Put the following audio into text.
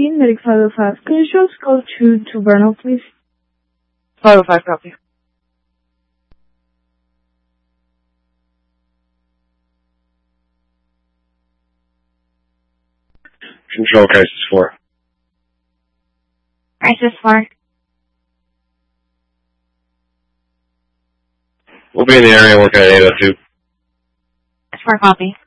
18, Medic 505. Can you show us code 2 to Vernal, please? 505, copy. Control Crisis 4. Crisis 4. We'll be in the area working at 802. 4, copy.